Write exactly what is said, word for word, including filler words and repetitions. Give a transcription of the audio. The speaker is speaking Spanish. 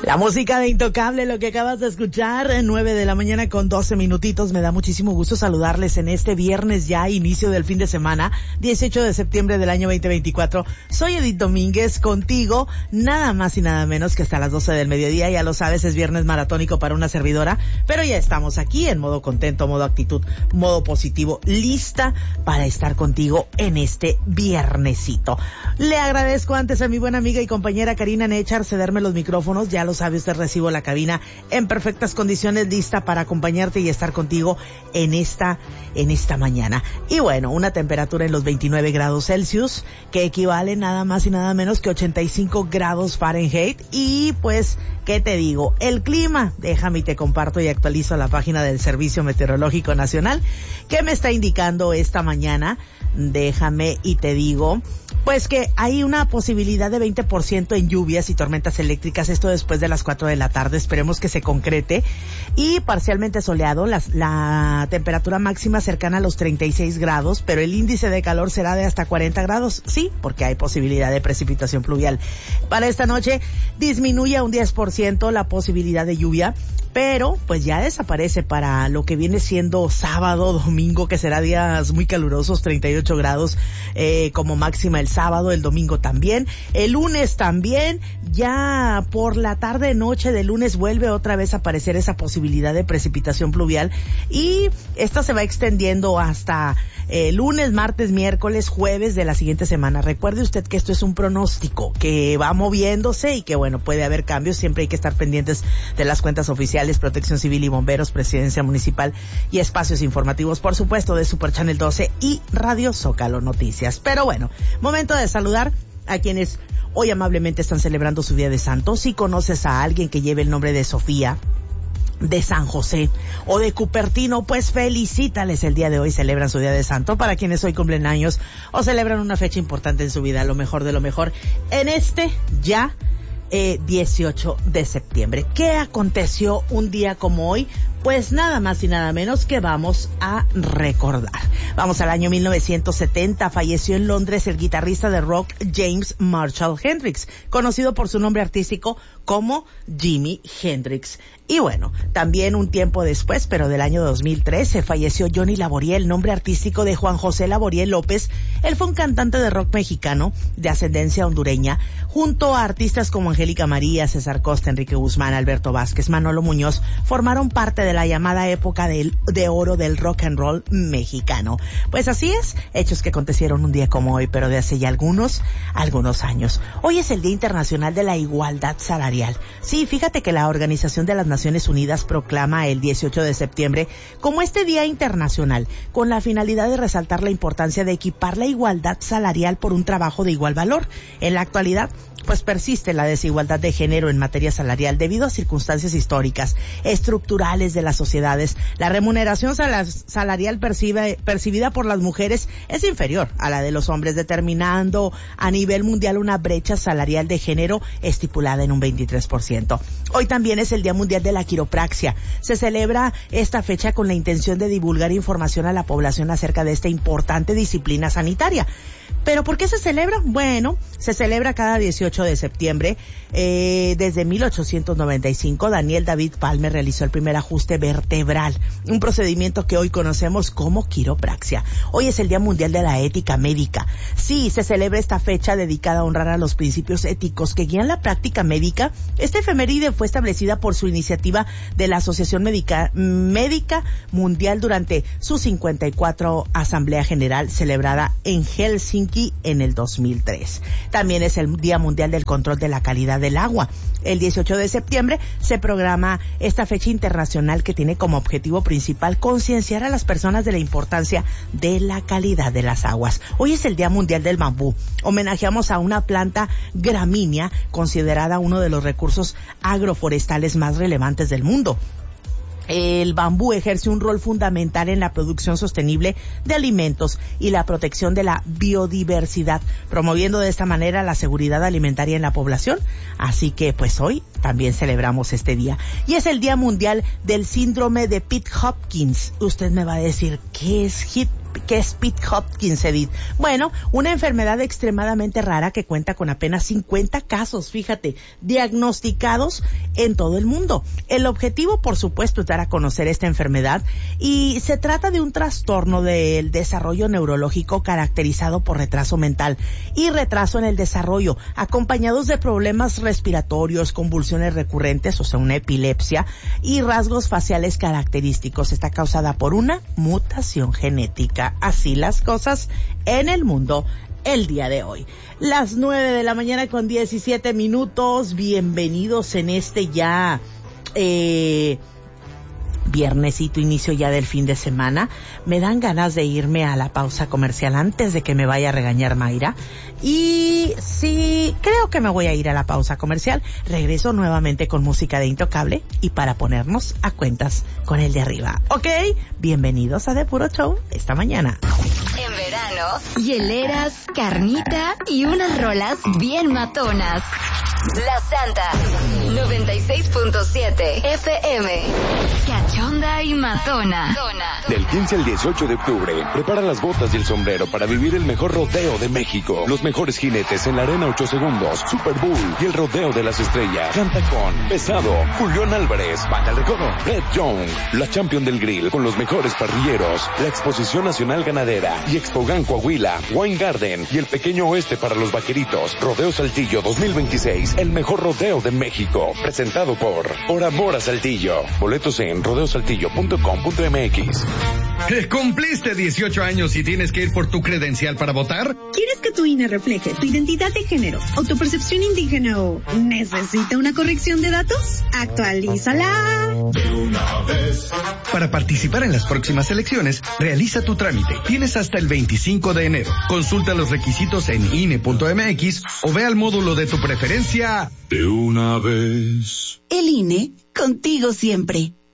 La música de Intocable, lo que acabas de escuchar, nueve de la mañana con doce minutitos. Me da muchísimo gusto saludarles en este viernes ya, inicio del fin de semana, dieciocho de septiembre del año veinte veinticuatro. Soy Edith Domínguez, contigo, nada más y nada menos que hasta las doce del mediodía. Ya lo sabes, es viernes maratónico para una servidora, pero ya estamos aquí en modo contento, modo actitud, modo positivo, lista para estar contigo en este viernesito. Le agradezco antes a mi buena amiga y compañera Karina Nechar cederme los micrófonos. Ya lo sabe usted, recibo la cabina en perfectas condiciones, lista para acompañarte y estar contigo en esta, en esta mañana. Y bueno, una temperatura en los veintinueve grados Celsius, que equivale nada más y nada menos que ochenta y cinco grados Fahrenheit. Y pues, ¿qué te digo? El clima, déjame y te comparto y actualizo la página del Servicio Meteorológico Nacional, que me está indicando esta mañana, déjame y te digo, pues que hay una posibilidad de veinte por ciento en lluvias y tormentas eléctricas, esto después de las cuatro de la tarde, esperemos que se concrete, y parcialmente soleado, la, la temperatura máxima cercana a los treinta y seis grados, pero el índice de calor será de hasta cuarenta grados, sí, porque hay posibilidad de precipitación pluvial. Para esta noche disminuye a un diez por ciento la posibilidad de lluvia, pero pues ya desaparece para lo que viene siendo sábado, domingo, que será días muy calurosos, treinta y ocho grados eh, como máxima el sábado, el domingo también, el lunes también. Ya por la tarde noche del lunes vuelve otra vez a aparecer esa posibilidad de precipitación pluvial, y esta se va extendiendo hasta eh, lunes, martes, miércoles, jueves de la siguiente semana. Recuerde usted que esto es un pronóstico que va moviéndose y que bueno, puede haber cambios, siempre hay que estar pendientes de las cuentas oficiales, Protección Civil y Bomberos, Presidencia Municipal y espacios informativos, por supuesto, de Super Channel doce y Radio Zócalo Noticias. Pero bueno, momento de saludar a quienes hoy amablemente están celebrando su Día de Santos. Si conoces a alguien que lleve el nombre de Sofía, de San José o de Cupertino, pues felicítales el día de hoy, celebran su Día de Santo. Para quienes hoy cumplen años o celebran una fecha importante en su vida, lo mejor de lo mejor en este ya eh, dieciocho de septiembre. ¿Qué aconteció un día como hoy? Pues nada más y nada menos que vamos a recordar. Vamos al año mil novecientos setenta, falleció en Londres el guitarrista de rock James Marshall Hendrix, conocido por su nombre artístico como Jimi Hendrix. Y bueno, también un tiempo después, pero del año dos mil trece, falleció Johnny Laboriel, nombre artístico de Juan José Laboriel López. Él fue un cantante de rock mexicano de ascendencia hondureña, junto a artistas como Angélica María, César Costa, Enrique Guzmán, Alberto Vázquez, Manolo Muñoz, formaron parte de la llamada época de, de oro del rock and roll mexicano. Pues así es, hechos que acontecieron un día como hoy, pero de hace ya algunos, algunos años. Hoy es el Día Internacional de la Igualdad Salarial. Sí, fíjate que la Organización de las Naciones Unidas proclama el dieciocho de septiembre como este Día Internacional, con la finalidad de resaltar la importancia de equipar la igualdad salarial por un trabajo de igual valor. En la actualidad, pues persiste la desigualdad de género en materia salarial debido a circunstancias históricas, estructurales de las sociedades. La remuneración sal- salarial percibe, percibida por las mujeres es inferior a la de los hombres, determinando a nivel mundial una brecha salarial de género estipulada en un veintitrés por ciento. Hoy también es el Día Mundial de la Quiropraxia. Se celebra esta fecha con la intención de divulgar información a la población acerca de esta importante disciplina sanitaria. ¿Pero por qué se celebra? Bueno, se celebra cada dieciocho de septiembre. Eh, desde mil ochocientos noventa y cinco, Daniel David Palmer realizó el primer ajuste vertebral, un procedimiento que hoy conocemos como quiropraxia. Hoy es el Día Mundial de la Ética Médica. Sí, se celebra esta fecha dedicada a honrar a los principios éticos que guían la práctica médica. Esta efeméride fue establecida por su iniciativa de la Asociación Médica, Médica Mundial durante su cincuenta y cuatro Asamblea General celebrada en Helsinki en el dos mil tres. También es el Día Mundial del Control de la Calidad del Agua. El dieciocho de septiembre se programa esta fecha internacional que tiene como objetivo principal concienciar a las personas de la importancia de la calidad de las aguas. Hoy es el Día Mundial del Bambú. Homenajeamos a una planta gramínea considerada uno de los recursos agroforestales más relevantes del mundo. El bambú ejerce un rol fundamental en la producción sostenible de alimentos y la protección de la biodiversidad, promoviendo de esta manera la seguridad alimentaria en la población. Así que pues hoy también celebramos este día. Y es el Día Mundial del Síndrome de Pitt-Hopkins. Usted me va a decir, ¿qué es H I P? ¿Qué es Pitt-Hopkins, Edith? Bueno, una enfermedad extremadamente rara que cuenta con apenas cincuenta casos, fíjate, diagnosticados en todo el mundo. El objetivo, por supuesto, es dar a conocer esta enfermedad y se trata de un trastorno del desarrollo neurológico caracterizado por retraso mental y retraso en el desarrollo, acompañados de problemas respiratorios, convulsiones recurrentes, o sea, una epilepsia, y rasgos faciales característicos. Está causada por una mutación genética. Así las cosas en el mundo el día de hoy. Las nueve de la mañana con diecisiete minutos. Bienvenidos en este ya eh, viernesito, inicio ya del fin de semana. Me dan ganas de irme a la pausa comercial antes de que me vaya a regañar Mayra. Y sí, creo que me voy a ir a la pausa comercial. Regreso nuevamente con música de Intocable y para ponernos a cuentas con el de arriba. ¿Ok? Bienvenidos a The Puro Show esta mañana. En verano, hieleras, carnita y unas rolas bien matonas. La Santa, noventa y seis punto siete F M. Cachonda y matona. Del quince al dieciocho de octubre, prepara las botas y el sombrero para vivir el mejor rodeo de México. Los mejores jinetes en la arena ocho segundos, Super Bull y el rodeo de las estrellas. Canta con Pesado, Julián Álvarez, Banda El Recodo, Red Young, la Champion del Grill con los mejores parrilleros, la Exposición Nacional Ganadera y Expogan Coahuila, Wine Garden y el Pequeño Oeste para los vaqueritos. Rodeo Saltillo dos mil veintiséis, el mejor rodeo de México. Presentado por Por Amor a Saltillo. Boletos en rodeo saltillo punto com punto m x. ¿Cumpliste dieciocho años y tienes que ir por tu credencial para votar? ¿Quieres que tu I N E refleje tu identidad de género o tu percepción indígena o necesita una corrección de datos? Actualízala de una vez. Para participar en las próximas elecciones, realiza tu trámite. Tienes hasta el veinticinco de enero. Consulta los requisitos en I N E punto m x o ve al módulo de tu preferencia. De una vez. El I N E, contigo siempre.